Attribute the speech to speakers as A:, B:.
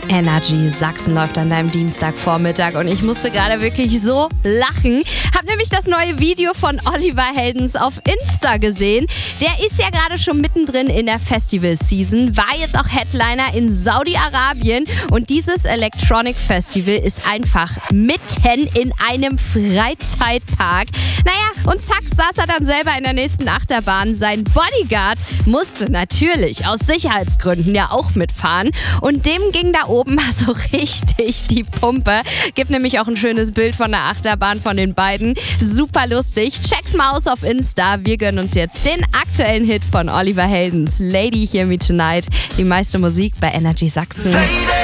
A: Energy Sachsen läuft an deinem Dienstagvormittag und ich musste gerade wirklich so lachen. Hab nämlich das neue Video von Oliver Heldens auf Insta gesehen. Der ist ja gerade schon mittendrin in der Festival-Season, war jetzt auch Headliner in Saudi-Arabien und dieses Electronic Festival ist einfach mitten in einem Freizeitpark. Naja, und zack, saß er dann selber in der nächsten Achterbahn. Sein Bodyguard musste natürlich aus Sicherheitsgründen ja auch mitfahren und dem ging da oben mal so richtig die Pumpe. Gibt nämlich auch ein schönes Bild von der Achterbahn von den beiden. Super lustig. Check's mal aus auf Insta. Wir gönnen uns jetzt den aktuellen Hit von Oliver Heldens, Lady Hear Me Tonight. Die meiste Musik bei Energy Sachsen.
B: Lady.